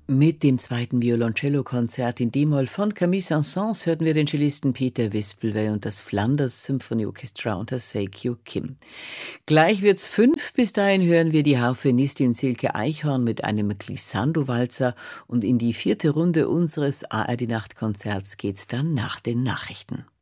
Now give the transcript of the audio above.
Mit dem zweiten Violoncello-Konzert in D-Moll von Camille Saint-Saëns hörten wir den Cellisten Peter Wispelwey und das Flanders Symphony Orchestra unter Seikyo Kim. Gleich wird's 5, bis dahin hören wir die Harfenistin Silke Eichhorn mit einem Glissando-Walzer und in die 4. Runde unseres ARD-Nachtkonzerts geht's dann nach den Nachrichten.